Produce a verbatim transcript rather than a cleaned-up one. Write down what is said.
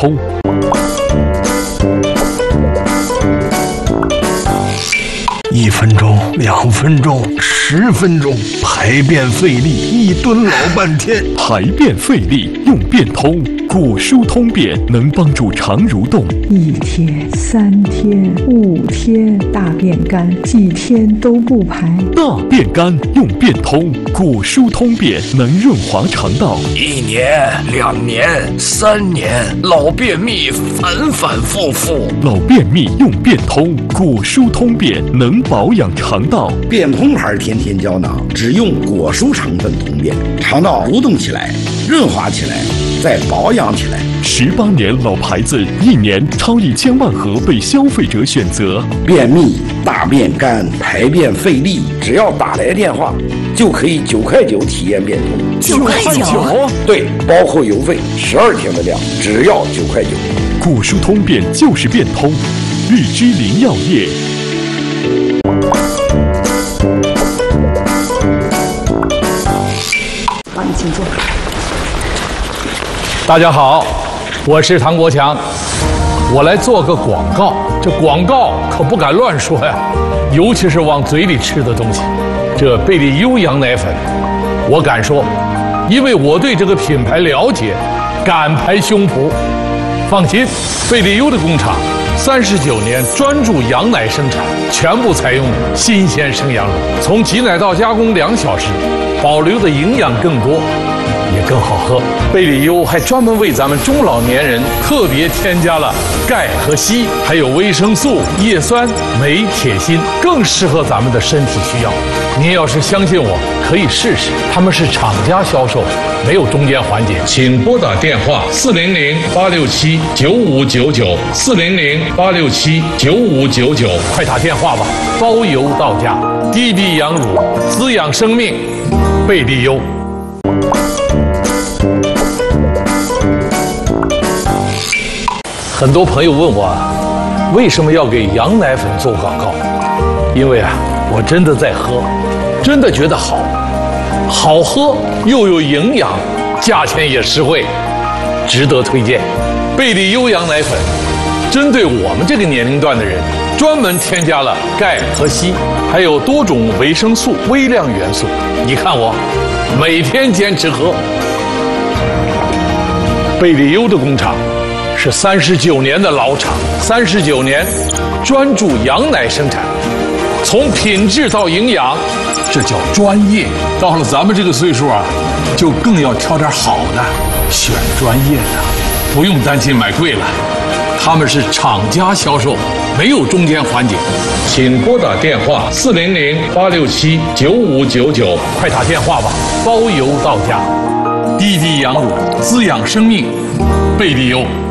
通。 一分钟，两分钟，十分钟，排便费力，一蹲老半天。 排便费力用便通，果蔬通便能帮助肠蠕动。 一天、三天、五天，大便干，几天都不排。 大便干用便通，果蔬通便能润滑肠道。 一年、两年、三年，老便秘反反复复。 老便秘用便通，果蔬通便能保养肠道。 便通牌天天胶囊只用果蔬成分通便，肠道蠕动起来，润滑起来，再保养起来。 十八年老牌子，一年超一千万盒被消费者选择。 便秘、大便干、排便费力，只要打来电话，就可以九块九体验便通。 九块九？ 对，包括邮费，十二天的量，只要九块九。 果蔬通便就是便通，日之林药业。 好，你请坐。 大家好，我是唐国强，我来做个广告。这广告可不敢乱说呀，尤其是往嘴里吃的东西。这贝利优羊奶粉，我敢说，因为我对这个品牌了解，敢拍胸脯。放心，贝利优的工厂三十九年专注羊奶生产，全部采用新鲜生羊乳，从挤奶到加工两小时，保留的营养更多，也更好喝。贝利优还专门为咱们中老年人特别添加了钙和硒，还有维生素、叶酸、镁、铁、锌，更适合咱们的身体需要。您要是相信我，可以试试。他们是厂家销售，没有中间环节。请拨打电话四零零八六七九五九九四零零八六七九五九九，快打电话吧，包邮到家。低低羊乳，滋养生命，贝利优。很多朋友问我，为什么要给羊奶粉做广告？因为啊，我真的在喝，真的觉得好，好喝又有营养，价钱也实惠，值得推荐。贝利优羊奶粉针对我们这个年龄段的人，专门添加了钙和硒，还有多种维生素、微量元素。你看我每天坚持喝。贝利优的工厂是三十九年的老厂，三十九年专注羊奶生产，从品质到营养，这叫专业。到了咱们这个岁数啊，就更要挑点好的，选专业的，不用担心买贵了。他们是厂家销售，没有中间环节。请拨打电话四零零八六七九五九九，快打电话吧，包邮到家。低低羊乳，滋养生命，贝利优。